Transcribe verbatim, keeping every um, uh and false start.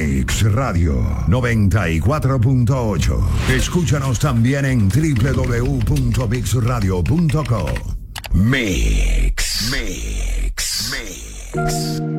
Mix Radio noventa y cuatro punto ocho. Escúchanos también en doble u doble u doble u punto mix radio punto com. Mix. Mix. Mix.